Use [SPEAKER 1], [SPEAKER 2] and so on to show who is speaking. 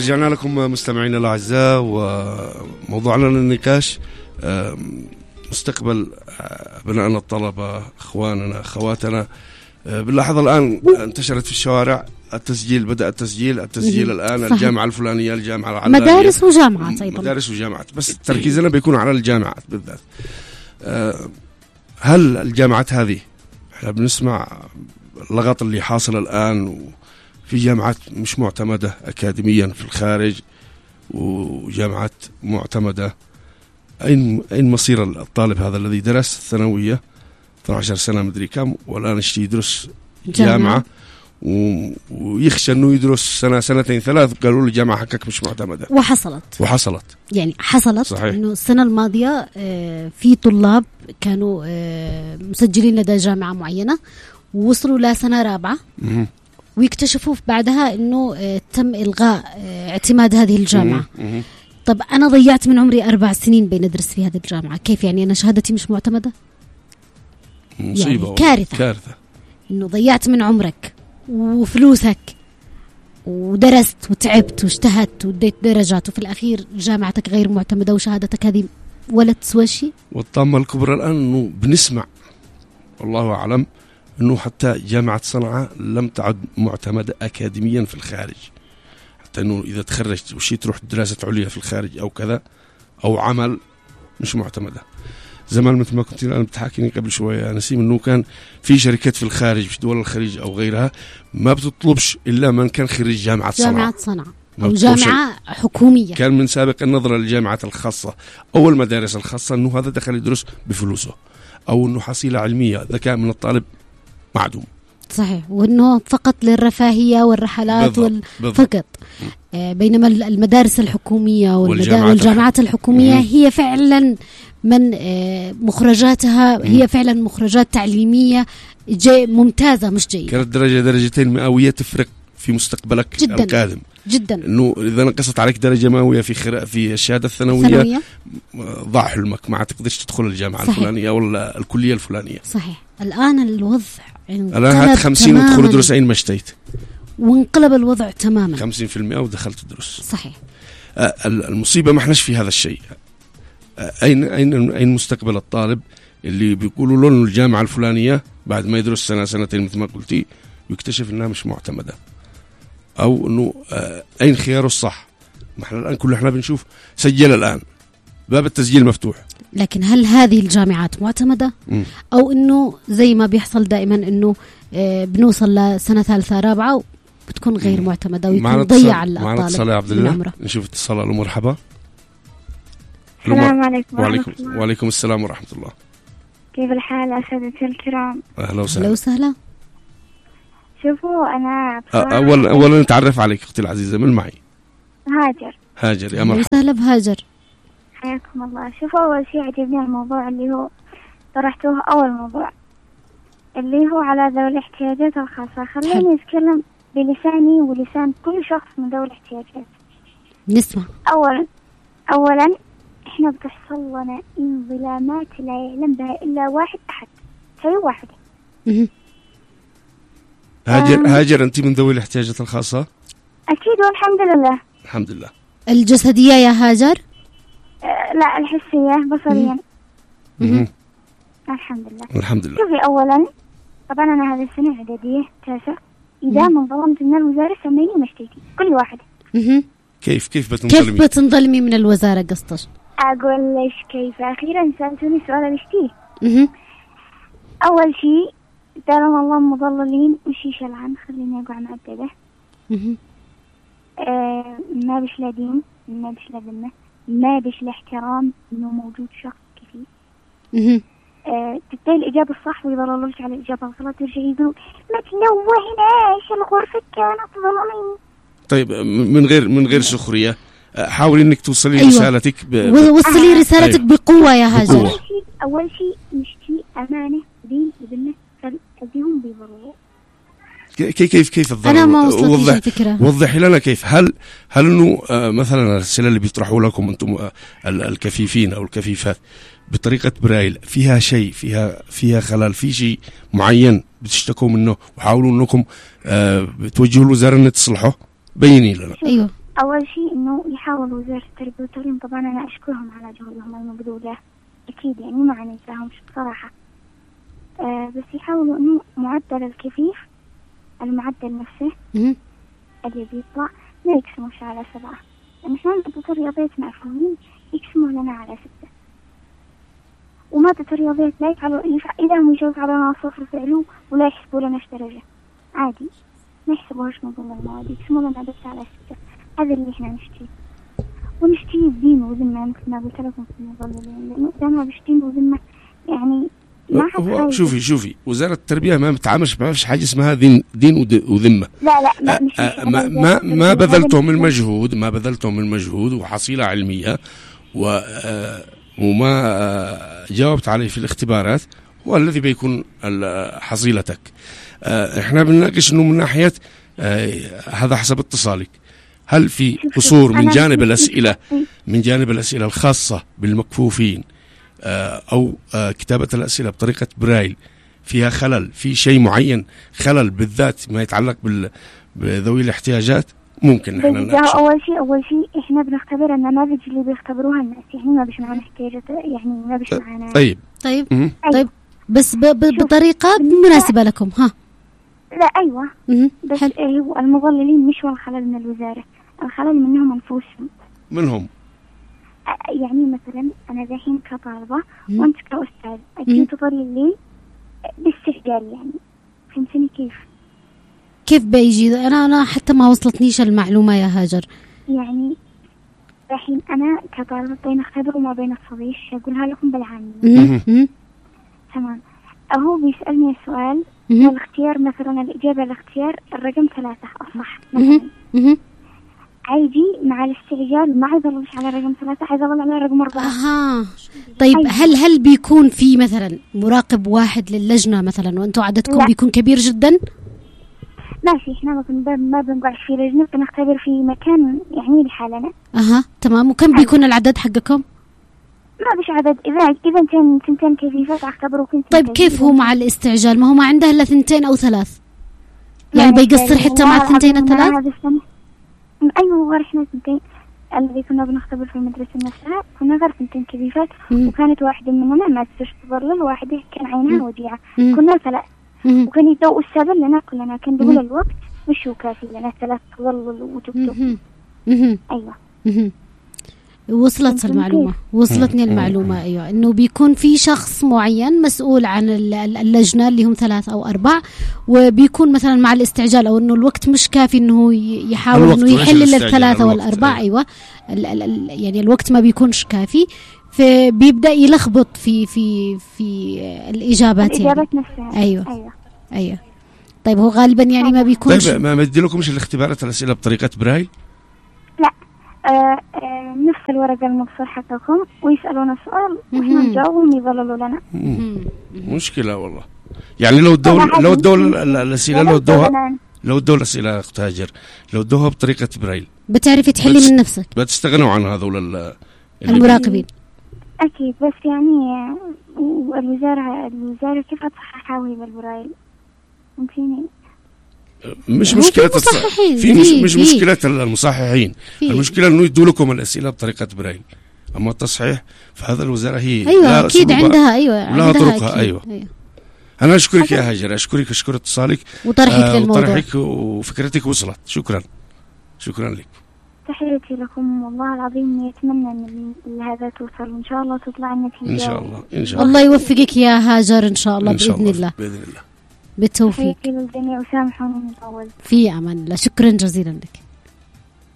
[SPEAKER 1] رجعنا لكم مستمعينا الأعزاء، وموضوعنا للنقاش مستقبل أبنائنا الطلبة، إخواننا أخواتنا. باللحظة الآن انتشرت في الشوارع التسجيل، بدأ التسجيل الآن. صحيح. الجامعة الفلانية، الجامعة العلانية،
[SPEAKER 2] مدارس وجامعات أيضا،
[SPEAKER 1] مدارس وجامعات، بس تركيزنا بيكون على الجامعات بالذات. هل الجامعات هذه، احنا بنسمع اللغط اللي حاصل الآن، في جامعات مش معتمدة أكاديميا في الخارج وجامعات معتمدة. أين مصير الطالب هذا الذي درس الثانوية 12 سنة مدري كم، والآن يدرس جامعة ويخشى أنه يدرس سنة سنتين ثلاث، قالوا له الجامعة حقك مش معتمدة. وحصلت يعني
[SPEAKER 2] صحيح. إنه السنة الماضية في طلاب كانوا مسجلين لدى جامعة معينة ووصلوا لسنة رابعة، ويكتشفوا بعدها إنه تم إلغاء اعتماد هذه الجامعة. طب أنا ضيعت من عمري 4 سنين بين أدرس في هذه الجامعة، كيف يعني أنا شهادتي مش معتمدة؟
[SPEAKER 1] مصيبة،
[SPEAKER 2] يعني كارثة إنه ضيعت من عمرك وفلوسك ودرست وتعبت واجتهدت وديت درجات، وفي الأخير جامعتك غير معتمدة وشهادتك هذه ولا تسوى شيء.
[SPEAKER 1] والطامة الكبرى الآن إنه بنسمع والله أعلم إنه حتى جامعة صنعاء لم تعد معتمدة أكاديميا في الخارج، حتى إنه إذا تخرجت وشي تروح دراسة عليا في الخارج أو كذا أو عمل مش معتمدة. زمان مثل ما كنت الآن بتحكيني قبل شوية نسيم، إنه كان في شركات في الخارج في دول الخليج أو غيرها ما بتطلبش إلا من كان خريج جامعة صنعاء
[SPEAKER 2] أو جامعة حكومية.
[SPEAKER 1] كان من سابق النظرة للجامعات الخاصة أو المدارس الخاصة إنه هذا دخل يدرس بفلوسه، أو إنه حصيلة علمية ذكاء من الطالب معدوم.
[SPEAKER 2] صحيح، وإنه فقط للرفاهية والرحلات فقط. بينما المدارس الحكومية والجامعات الحكومية هي فعلا من مخرجاتها هي فعلا مخرجات تعليمية ممتازة مش جيدة.
[SPEAKER 1] كانت درجتين مئوية تفرق في مستقبلك
[SPEAKER 2] جداً
[SPEAKER 1] القادم
[SPEAKER 2] جدا.
[SPEAKER 1] إنه إذا نقصت عليك درجة مئوية في الشهادة الثانوية ضاع حلمك، ما تقدرش تدخل الجامعة الفلانية ولا الكلية الفلانية.
[SPEAKER 2] صحيح. الآن الوضع
[SPEAKER 1] الآن 50 ودخل درس أين ما اشتيت،
[SPEAKER 2] وانقلب الوضع تماما.
[SPEAKER 1] 50% ودخلت درس.
[SPEAKER 2] صحيح.
[SPEAKER 1] المصيبة ما احناش في هذا الشيء. أين مستقبل الطالب اللي بيقولوا له إنه الجامعة الفلانية بعد ما يدرس سنة سنتين مثل ما قلتي ويكتشف إنها مش معتمدة، أو إنه أين خياره الصح؟ ما احنا الآن كل احنا بنشوف سجل الآن باب التسجيل مفتوح،
[SPEAKER 2] لكن هل هذه الجامعات معتمدة؟ أو إنه زي ما بيحصل دائما إنه بنوصل لسنة ثالثة رابعة بتكون غير معتمدة ويكون ضيع الطالب.
[SPEAKER 1] معنا اتصال يا عبد الله، نشوف اتصال. له مرحبا.
[SPEAKER 3] السلام عليكم.
[SPEAKER 1] وعليكم السلام ورحمة الله.
[SPEAKER 3] كيف الحال أساتذتي الكرام؟
[SPEAKER 1] أهلا وسهلا.
[SPEAKER 3] شوفوا أنا
[SPEAKER 1] أولا نتعرف عليك أختي العزيزة، من معي؟ هاجر. يا مرحبا.
[SPEAKER 2] وسهلا بهاجر،
[SPEAKER 3] حياكم الله. شوفوا أول شيء عجبني الموضوع اللي هو طرحتوه، أول موضوع اللي هو على ذوي الاحتياجات الخاصة. خليني أتكلم بلساني ولسان كل شخص من ذوي الاحتياجات.
[SPEAKER 2] نسمع.
[SPEAKER 3] أولا إحنا بتحصل لنا انظلامات لا يعلم بها إلا واحد أحد، هي واحدة.
[SPEAKER 1] هاجر أنت من ذوي الاحتياجات الخاصة؟
[SPEAKER 3] أكيد والحمد لله.
[SPEAKER 1] الحمد لله.
[SPEAKER 2] الجسدية يا هاجر؟
[SPEAKER 3] لا، الحسية بصريا. الحمد لله. شوفي، أولا طبعا أنا هذه السنة إعدادية تاسع، إذا ما انظلمت من الوزارة سميني مشتيتي كل واحدة.
[SPEAKER 1] كيف
[SPEAKER 2] بتنظلمي من الوزارة قصتش؟
[SPEAKER 3] أقول ليش كيف. أخيرا سألتوني سؤال بشتيه. أول شيء دارنا الله مضللين وشي شلعان، خليني أقع معددة. ما بش لا دين، ما بش لا ذمة، ما بش لا احترام إنه موجود شخص كثير. تبدأ الإجابة الصح ويضللوش على الإجابة الغلط، يرجعوا يقولوا ما تنوهناش الغرفة كانت ظلمين.
[SPEAKER 1] طيب من غير سخرية، حاولي إنك توصلي رسالتك
[SPEAKER 2] وصلي رسالتك بقوة يا هاجر.
[SPEAKER 3] أول شيء نشتي أمانة دين وذمة، فالأذيهم بيضروا.
[SPEAKER 1] كيف الضرر؟
[SPEAKER 2] أنا ما وصلت الفكرة.
[SPEAKER 1] وضحي لنا كيف. هل إنه مثلا الرسالة اللي بيطرحوا لكم أنتم الكفيفين أو الكفيفات بطريقة برايل فيها شيء، فيها خلل، في شيء معين بتشتكوا منه وحاولوا أنكم توجهوا الوزارة أن تصلحه؟ بيني لنا.
[SPEAKER 2] أيوة.
[SPEAKER 3] أول شيء إنه يحاول وزارة التربية والتعليم، طبعا أنا أشكرهم على جهودهم المبذولة أكيد، يعني ما عنيتهمش بصراحة. بس يحاولوا إنه معدل الكفيف، المعدل نفسه اللي بيطلع ما يقسموش على 7، لأن إحنا مادة الرياضيات معفوين يقسموا لنا على 6، ومادة الرياضيات لا يفعلوا إذا هم يجوز على صفر فعلوا ولا يحسبوا لنا درجة عادي، ما يحسبوهاش من ضمن المواد، يقسموا لنا بس على 6. هذا اللي إحنا نشتيه، ونشتيه بدين وذمة مثل ما قلت لكم في المظللين، لأنه إذا ما بشتين وذمة يعني ما حد.
[SPEAKER 1] شوفي وزارة التربية ما بتعاملش، ما فيش حاجة اسمها دين وذمة.
[SPEAKER 3] لا
[SPEAKER 1] ما بذلتهم المجهود، ما بذلتهم المجهود وحصيلة علمية وما جاوبت عليه في الاختبارات هو الذي بيكون حصيلتك. احنا بنناقش انه من ناحية هذا حسب اتصالك، هل في قصور من جانب الأسئلة الخاصة بالمكفوفين أو كتابة الأسئلة بطريقة برايل فيها خلل، في شيء معين خلل بالذات ما يتعلق بذوي الاحتياجات؟ ممكن نحن نناقشه.
[SPEAKER 3] أول شيء إحنا بنختبر النماذج اللي بيختبروها الناس، يعني ما بيش معنا احتياجات، يعني ما بيش معنا.
[SPEAKER 2] طيب بس بطريقة مناسبة لكم.
[SPEAKER 3] لا أيوة. بس هو المظللين مش والخلل من الوزارة، الخلل منهم أنفسهم.
[SPEAKER 1] منهم
[SPEAKER 3] يعني مثلا أنا دحين كطالبة وأنت كأستاذ أكيد تظلل لي باستعجال، يعني فهمتني كيف
[SPEAKER 2] بيجي؟ أنا حتى ما وصلتنيش المعلومة يا هاجر.
[SPEAKER 3] يعني دحين أنا كطالبة بين أختبر وما بين الصبيش، أقولها لكم بالعامية. تمام. هو بيسألني السؤال والاختيار، مثلا الإجابة الاختيار الرقم 3 الصح مثلا، عايجي مع الاستعجال ما يظلش على رقم 3، يظل على رقم 4.
[SPEAKER 2] طيب هل بيكون في مثلا مراقب واحد للجنة مثلا وأنتوا عددكم بيكون كبير جدا؟
[SPEAKER 3] ماشي، احنا ما بنقعد في لجنة، بنختبر في مكان يعني لحالنا.
[SPEAKER 2] تمام. وكم بيكون العدد حقكم؟
[SPEAKER 3] ما بيش عدد، إذا تنتين كيفيات اختبروا كنت.
[SPEAKER 2] طيب كيف هو مع الاستعجال؟ ما هو ما عنده إلا 2 أو 3، يعني بيقصر حتى مع 2 أو 3.
[SPEAKER 3] أيوة، غير إحنا 2 الذي كنا بنختبر في المدرسة نفسها كنا غير 2 كيفيات، وكانت واحدة مننا ما تستظلل، واحدة كان عينها وجيعة، كنا 3، وكان يدو السبب لنا كلنا، كان بيقول الوقت مش هو كافي لنا 3 تظلل وتكتب. أيوة.
[SPEAKER 2] وصلتني المعلومة. أيوة، إنه بيكون في شخص معين مسؤول عن اللجنة اللي هم 3 أو 4، وبيكون مثلا مع الاستعجال أو إنه الوقت مش كافي إنه يحاول إنه يحل ال3 وال4. أيوة، يعني الوقت ما بيكونش كافي، فبيبدأ يلخبط في الإجابات يعني.
[SPEAKER 3] نفسها.
[SPEAKER 2] أيوة. طيب هو غالبا يعني ما بيكونش.
[SPEAKER 1] طيب ما يديلكمش الاختبارات الأسئلة بطريقة برايل؟
[SPEAKER 3] لا. نفس الورقة المبصر حقكم ويسألونا سؤال وإحنا نجاوبهم يظللوا لنا.
[SPEAKER 1] مشكلة والله. يعني لو الدولة الأسئلة لو الدولة الأسئلة أخت هاجر لو ادوها بطريقة برايل
[SPEAKER 2] بتعرفي تحلي من نفسك،
[SPEAKER 1] بتستغنوا عن هذول
[SPEAKER 2] المراقبين.
[SPEAKER 3] أكيد، بس يعني الوزارة كيف تصححها وهي بالبرايل؟ ممكن
[SPEAKER 1] مش مشكلة مش مشكلة المصححين، المشكلة إنه يدوا لكم الأسئلة بطريقة برايل، أما التصحيح فهذا الوزارة هي
[SPEAKER 2] أيوة أكيد عندها. أيوة
[SPEAKER 1] لها طرقها. أيوة. أنا أشكرك يا هاجر، أشكر اتصالك
[SPEAKER 2] وطرحك للموضوع،
[SPEAKER 3] وفكرتك
[SPEAKER 1] وصلت. شكرا لك.
[SPEAKER 3] تحياتي لكم، والله العظيم يتمنى أن هذا توصل، وإن شاء الله تطلع النتيجة
[SPEAKER 1] إن شاء الله.
[SPEAKER 2] الله يوفقك يا هاجر إن شاء الله. بإذن الله بالتوفيق.
[SPEAKER 3] تحياتي للجميع وسامحوني نطول.
[SPEAKER 2] في أمان الله. شكرا جزيلا لك.